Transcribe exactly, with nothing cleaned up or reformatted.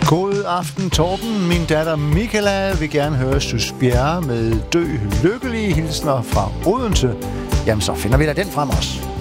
God aften, Torben. Min datter Michaela vil gerne høre Sys Bjerre med Dø Lykkelige hilsner fra Odense. Jamen, så finder vi da den frem også.